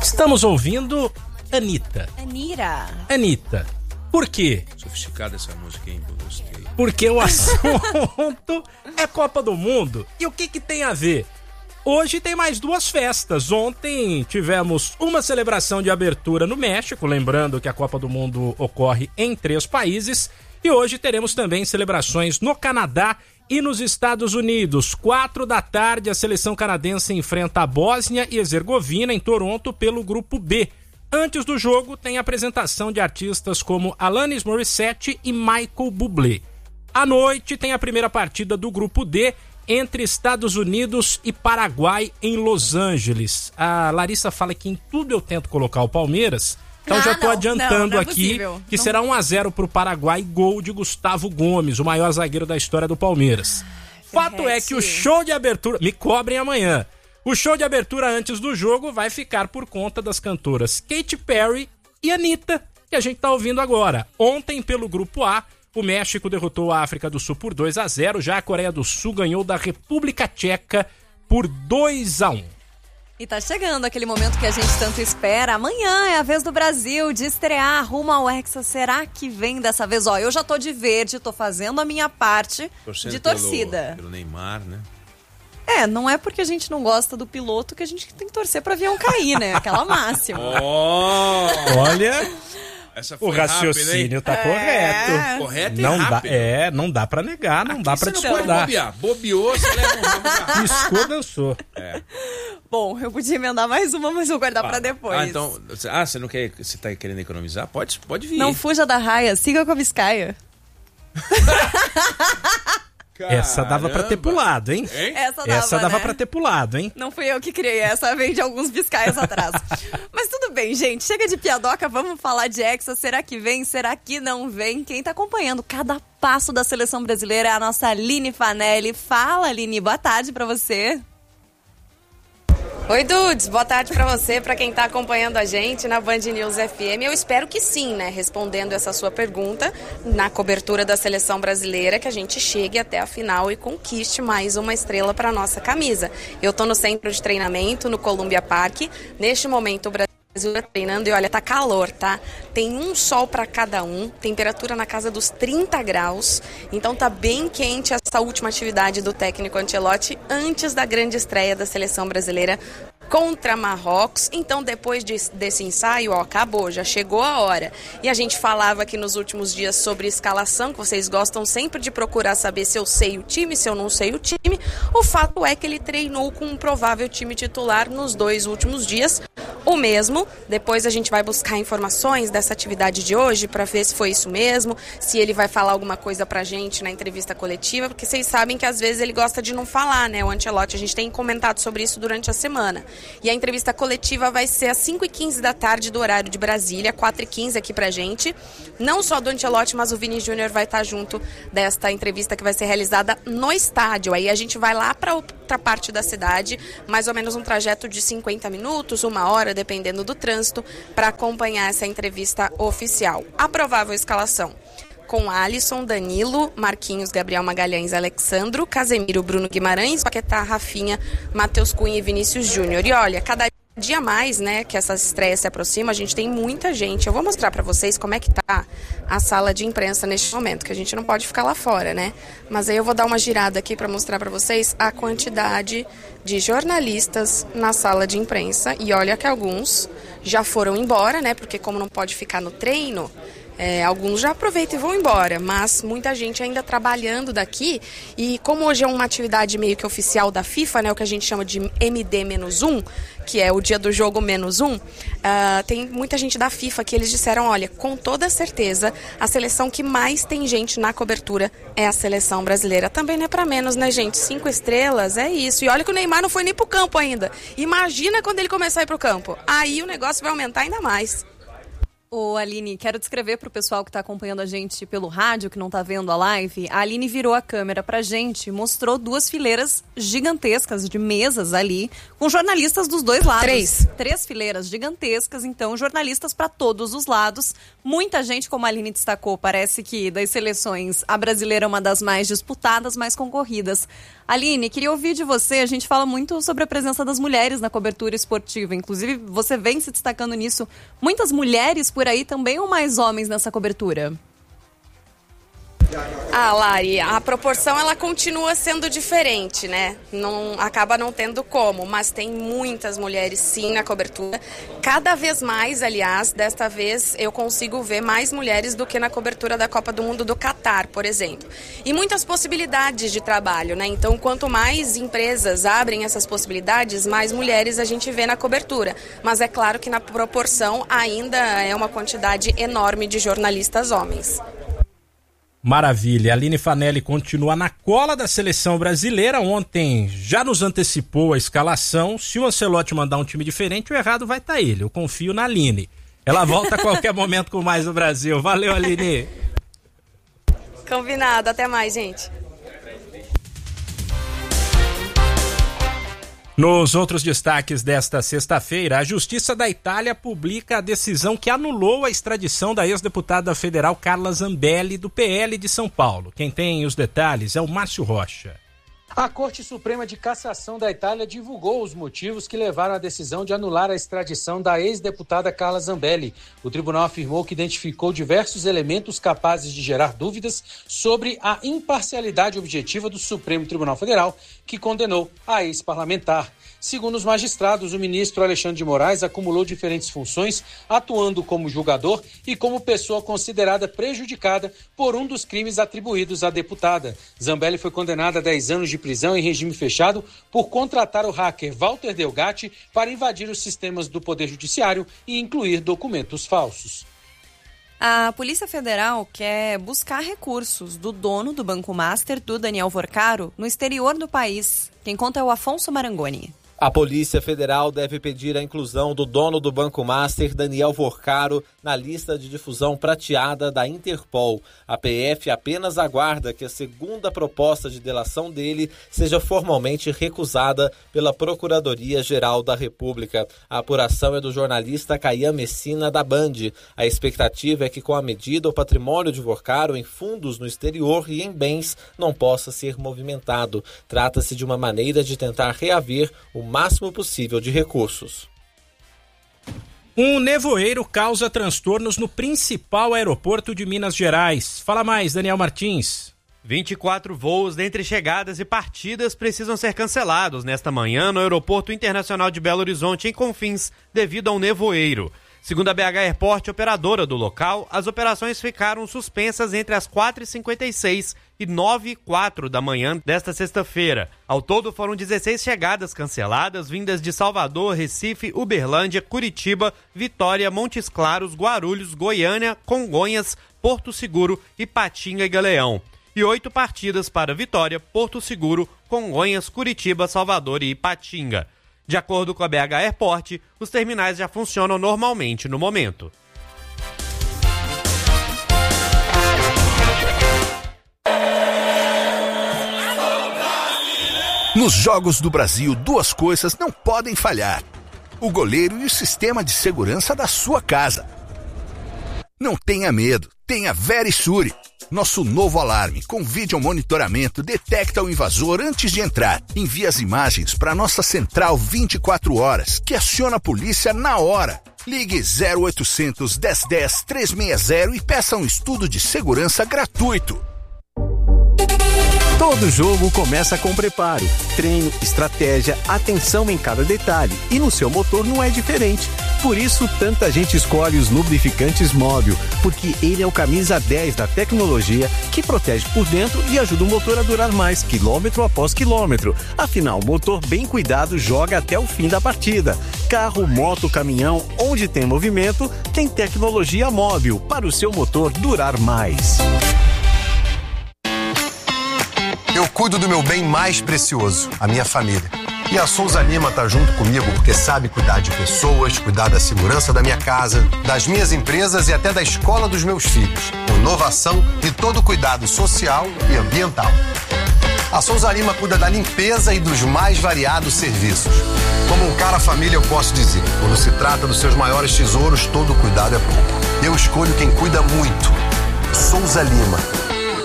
Estamos ouvindo Anitta. Anitta. Por quê? Sofisticada essa música, hein? Gostei. Porque o assunto é Copa do Mundo. E o que tem a ver? Hoje tem mais duas festas. Ontem tivemos uma celebração de abertura no México, lembrando que a Copa do Mundo ocorre em 3 países. E hoje teremos também celebrações no Canadá e nos Estados Unidos. 4 da tarde, a seleção canadense enfrenta a Bósnia e Herzegovina em Toronto pelo Grupo B. Antes do jogo, tem apresentação de artistas como Alanis Morissette e Michael Bublé. À noite, tem a primeira partida do Grupo D entre Estados Unidos e Paraguai em Los Angeles. A Larissa fala que em tudo eu tento colocar o Palmeiras, então já tô adiantando aqui que será 1-0 pro Paraguai, gol de Gustavo Gomes, o maior zagueiro da história do Palmeiras. Fato é que o show de abertura... Me cobrem amanhã. O show de abertura antes do jogo vai ficar por conta das cantoras Katy Perry e Anitta, que a gente tá ouvindo agora. Ontem, pelo Grupo A, o México derrotou a África do Sul por 2-0, já a Coreia do Sul ganhou da República Tcheca por 2-1. E tá chegando aquele momento que a gente tanto espera. Amanhã é a vez do Brasil de estrear rumo ao Hexa. Será que vem dessa vez? Ó, eu já tô de verde, tô fazendo a minha parte de torcida. Pelo Neymar, né? Não é porque a gente não gosta do piloto que a gente tem que torcer pra avião cair, né? Aquela máxima. Olha... Essa foi o raciocínio rápido, tá correto. Correto e não rápido. Não dá pra negar, não dá pra discordar. Bobeou, você leva um Piscou, dançou. Bom, eu podia emendar mais uma, mas vou guardar pra depois. Então, você não quer, você tá querendo economizar? Pode vir. Não fuja da raia, siga com a Biscaia. Essa dava pra ter pulado, hein? Essa dava pra ter pulado, hein? Não fui eu que criei essa, veio de alguns biscaias atrás. Mas tudo bem, gente. Chega de piadoca, vamos falar de Hexa. Será que vem? Será que não vem? Quem tá acompanhando cada passo da seleção brasileira é a nossa Aline Fanelli. Fala, Aline. Boa tarde pra você. Oi, Dudes, boa tarde pra você, pra quem tá acompanhando a gente na Band News FM. Eu espero que sim, né, respondendo essa sua pergunta, na cobertura da seleção brasileira, que a gente chegue até a final e conquiste mais uma estrela pra nossa camisa. Eu tô no centro de treinamento, no Columbia Park. Neste momento, o Brasil tá treinando e olha, tá calor, tá? Tem um sol para cada um, temperatura na casa dos 30 graus, então tá bem quente essa última atividade do técnico Ancelotti antes da grande estreia da seleção brasileira contra Marrocos. Então depois desse ensaio, acabou, já chegou a hora. E a gente falava aqui nos últimos dias sobre escalação, que vocês gostam sempre de procurar saber se eu sei o time, se eu não sei o time. O fato é que ele treinou com um provável time titular nos 2 últimos dias, o mesmo. Depois a gente vai buscar informações dessa atividade de hoje para ver se foi isso mesmo, se ele vai falar alguma coisa pra gente na entrevista coletiva, porque vocês sabem que às vezes ele gosta de não falar, né, o Ancelotti. A gente tem comentado sobre isso durante a semana. E a entrevista coletiva vai ser às 5h15 da tarde do horário de Brasília, 4h15 aqui pra gente. Não só do Ancelotti, mas o Vini Júnior vai estar junto desta entrevista que vai ser realizada no estádio. Aí a gente vai lá para outra parte da cidade, mais ou menos um trajeto de 50 minutos, 1 hora, dependendo do trânsito, para acompanhar essa entrevista oficial. A provável escalação: com Alisson, Danilo, Marquinhos, Gabriel Magalhães, Alexandro, Casemiro, Bruno Guimarães, Paquetá, Rafinha, Matheus Cunha e Vinícius Júnior. E olha, cada dia mais, né, que essas estreias se aproximam, a gente tem muita gente. Eu vou mostrar pra vocês como é que tá a sala de imprensa neste momento, que a gente não pode ficar lá fora, né? Mas aí eu vou dar uma girada aqui pra mostrar pra vocês a quantidade de jornalistas na sala de imprensa. E olha que alguns já foram embora, né? Porque como não pode ficar no treino, alguns já aproveitam e vão embora, mas muita gente ainda trabalhando daqui. E como hoje é uma atividade meio que oficial da FIFA, né, o que a gente chama de MD-1, que é o dia do jogo -1, tem muita gente da FIFA que eles disseram, olha, com toda certeza, a seleção que mais tem gente na cobertura é a seleção brasileira. Também não é pra menos, né, gente? 5 estrelas, é isso. E olha que o Neymar não foi nem pro campo ainda. Imagina quando ele começar a ir pro campo. Aí o negócio vai aumentar ainda mais. Ô, Aline, quero descrever para o pessoal que está acompanhando a gente pelo rádio, que não está vendo a live. A Aline virou a câmera pra gente, mostrou 2 fileiras gigantescas de mesas ali, com jornalistas dos 2 lados. 3 fileiras gigantescas, então, jornalistas para todos os lados. Muita gente, como a Aline destacou, parece que das seleções, a brasileira é uma das mais disputadas, mais concorridas. Aline, queria ouvir de você, a gente fala muito sobre a presença das mulheres na cobertura esportiva, inclusive você vem se destacando nisso. Muitas mulheres por aí também ou mais homens nessa cobertura? Lari, a proporção ela continua sendo diferente, né? Acaba não tendo como, mas tem muitas mulheres sim na cobertura. Cada vez mais, aliás, desta vez eu consigo ver mais mulheres do que na cobertura da Copa do Mundo do Catar, por exemplo. E muitas possibilidades de trabalho, né? Então, quanto mais empresas abrem essas possibilidades, mais mulheres a gente vê na cobertura. Mas é claro que na proporção ainda é uma quantidade enorme de jornalistas homens. Maravilha, a Aline Fanelli continua na cola da seleção brasileira. Ontem já nos antecipou a escalação. Se o Ancelotti mandar um time diferente, o errado vai estar ele. Eu confio na Aline. Ela volta a qualquer momento com mais do Brasil. Valeu, Aline. Combinado, até mais, gente. Nos outros destaques desta sexta-feira, a Justiça da Itália publica a decisão que anulou a extradição da ex-deputada federal Carla Zambelli, do PL de São Paulo. Quem tem os detalhes é o Márcio Rocha. A Corte Suprema de Cassação da Itália divulgou os motivos que levaram à decisão de anular a extradição da ex-deputada Carla Zambelli. O tribunal afirmou que identificou diversos elementos capazes de gerar dúvidas sobre a imparcialidade objetiva do Supremo Tribunal Federal, que condenou a ex-parlamentar. Segundo os magistrados, o ministro Alexandre de Moraes acumulou diferentes funções, atuando como julgador e como pessoa considerada prejudicada por um dos crimes atribuídos à deputada. Zambelli foi condenada a 10 anos de prisão em regime fechado por contratar o hacker Walter Delgatti para invadir os sistemas do Poder Judiciário e incluir documentos falsos. A Polícia Federal quer buscar recursos do dono do Banco Master, do Daniel Vorcaro, no exterior do país. Quem conta é o Afonso Marangoni. A Polícia Federal deve pedir a inclusão do dono do Banco Master, Daniel Vorcaro, na lista de difusão prateada da Interpol. A PF apenas aguarda que a segunda proposta de delação dele seja formalmente recusada pela Procuradoria-Geral da República. A apuração é do jornalista Caian Messina, da Band. A expectativa é que, com a medida, o patrimônio de Vorcaro em fundos no exterior e em bens não possa ser movimentado. Trata-se de uma maneira de tentar reaver o máximo possível de recursos. Um nevoeiro causa transtornos no principal aeroporto de Minas Gerais. Fala mais, Daniel Martins. 24 voos dentre chegadas e partidas precisam ser cancelados nesta manhã no Aeroporto Internacional de Belo Horizonte, em Confins, devido a um nevoeiro. Segundo a BH Airport, operadora do local, as operações ficaram suspensas entre as 4h56 e 9h04 da manhã desta sexta-feira. Ao todo, foram 16 chegadas canceladas, vindas de Salvador, Recife, Uberlândia, Curitiba, Vitória, Montes Claros, Guarulhos, Goiânia, Congonhas, Porto Seguro, Ipatinga e Galeão. E 8 partidas para Vitória, Porto Seguro, Congonhas, Curitiba, Salvador e Ipatinga. De acordo com a BH Airport, os terminais já funcionam normalmente no momento. Nos Jogos do Brasil, 2 coisas não podem falhar: o goleiro e o sistema de segurança da sua casa. Não tenha medo, tenha Verisure. Nosso novo alarme com vídeo monitoramento detecta o invasor antes de entrar. Envia as imagens para nossa central 24 horas, que aciona a polícia na hora. Ligue 0800 1010 360 e peça um estudo de segurança gratuito. Todo jogo começa com preparo, treino, estratégia, atenção em cada detalhe. E no seu motor não é diferente. Por isso, tanta gente escolhe os lubrificantes Móbil, porque ele é o camisa 10 da tecnologia que protege por dentro e ajuda o motor a durar mais, quilômetro após quilômetro. Afinal, o motor bem cuidado joga até o fim da partida. Carro, moto, caminhão, onde tem movimento, tem tecnologia Móbil para o seu motor durar mais. Eu cuido do meu bem mais precioso, a minha família. E a Souza Lima tá junto comigo porque sabe cuidar de pessoas, cuidar da segurança da minha casa, das minhas empresas e até da escola dos meus filhos. Com inovação e todo o cuidado social e ambiental. A Souza Lima cuida da limpeza e dos mais variados serviços. Como um cara família, eu posso dizer, quando se trata dos seus maiores tesouros, todo cuidado é pouco. Eu escolho quem cuida muito. Souza Lima.